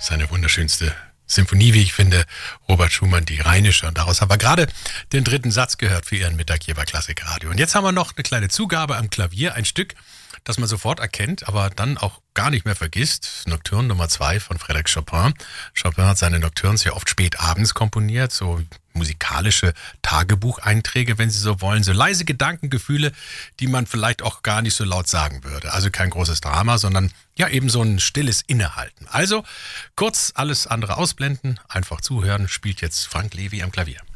Seine wunderschönste Symphonie, wie ich finde, Robert Schumann, die Rheinische. Und daraus haben wir gerade den dritten Satz gehört für Ihren Mittag hier bei Klassikradio. Und jetzt haben wir noch eine kleine Zugabe am Klavier, ein Stück, das man sofort erkennt, aber dann auch gar nicht mehr vergisst. Nocturne Nummer 2 von Frédéric Chopin. Chopin hat seine Nocturnes sehr oft spät abends komponiert, so musikalische Tagebucheinträge, wenn Sie so wollen, so leise Gedankengefühle, die man vielleicht auch gar nicht so laut sagen würde. Also kein großes Drama, sondern ja eben so ein stilles Innehalten. Also kurz alles andere ausblenden, einfach zuhören, spielt jetzt Frank Levy am Klavier.